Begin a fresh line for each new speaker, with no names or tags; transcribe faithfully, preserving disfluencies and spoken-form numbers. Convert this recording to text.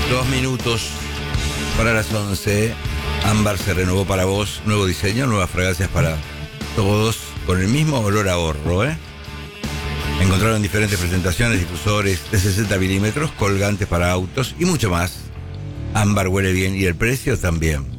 Dos minutos para las once. Ámbar se renovó para vos. Nuevo diseño, nuevas fragancias para todos, con el mismo olor a ahorro, ¿eh? Encontraron diferentes presentaciones, difusores de sesenta milímetros, colgantes para autos y mucho más. Ámbar huele bien y el precio también.